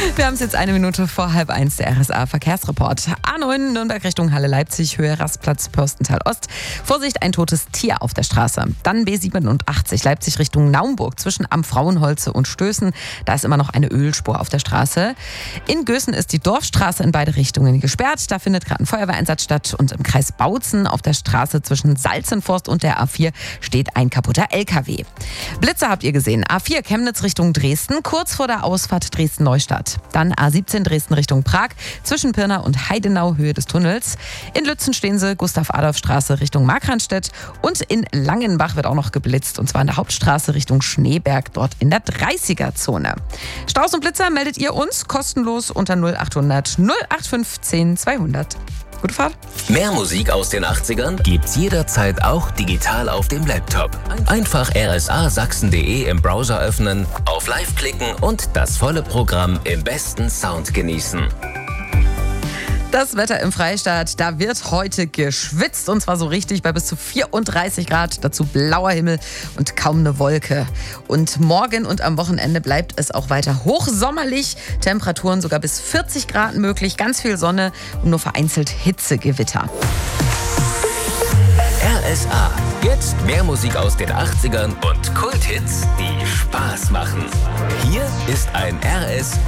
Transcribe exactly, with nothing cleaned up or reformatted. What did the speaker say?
Wir haben es jetzt eine Minute vor halb eins, der R S A-Verkehrsreport. A neun Nürnberg Richtung Halle-Leipzig, Höhe Rastplatz Pörstental Ost. Vorsicht, ein totes Tier auf der Straße. Dann B siebenundachtzig Leipzig Richtung Naumburg zwischen Am Frauenholze und Stößen. Da ist immer noch eine Ölspur auf der Straße. In Gößen ist die Dorfstraße in beide Richtungen gesperrt. Da findet gerade ein Feuerwehreinsatz statt. Und im Kreis Bautzen auf der Straße zwischen Salzenforst und der A vier steht ein kaputter L K W. Blitzer habt ihr gesehen. A vier Chemnitz Richtung Dresden, kurz vor der Ausfahrt Dresden-Neustadt. Dann A siebzehn Dresden Richtung Prag, zwischen Pirna und Heidenau, Höhe des Tunnels. In Lützen stehen sie, Gustav-Adolf-Straße Richtung Markranstädt. Und in Langenbach wird auch noch geblitzt, und zwar in der Hauptstraße Richtung Schneeberg, dort in der dreißiger-Zone. Staus und Blitzer meldet ihr uns kostenlos unter null achthundert null achtundfünfzig zweihundert. Gute Fahrt. Mehr Musik aus den achtzigern gibt's jederzeit auch digital auf dem Laptop. Einfach r s a sachsen punkt d e im Browser öffnen, auf Live klicken und das volle Programm im besten Sound genießen. Das Wetter im Freistaat, da wird heute geschwitzt, und zwar so richtig bei bis zu vierunddreißig Grad, dazu blauer Himmel und kaum eine Wolke. Und morgen und am Wochenende bleibt es auch weiter hochsommerlich, Temperaturen sogar bis vierzig Grad möglich, ganz viel Sonne und nur vereinzelt Hitzegewitter. R S A, jetzt mehr Musik aus den achtzigern und Kulthits, die Spaß machen. Hier ist ein R S